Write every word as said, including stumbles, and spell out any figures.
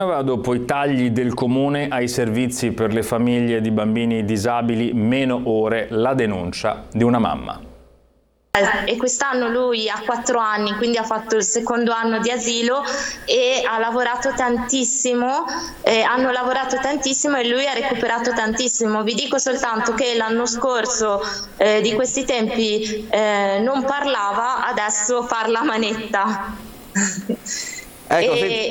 Dopo i tagli del comune ai servizi per le famiglie di bambini disabili, meno ore, la denuncia di una mamma. E quest'anno lui ha quattro anni, quindi ha fatto il secondo anno di asilo e ha lavorato tantissimo, eh, hanno lavorato tantissimo e lui ha recuperato tantissimo. Vi dico soltanto che l'anno scorso eh, di questi tempi eh, non parlava, adesso parla a manetta. Ecco, e,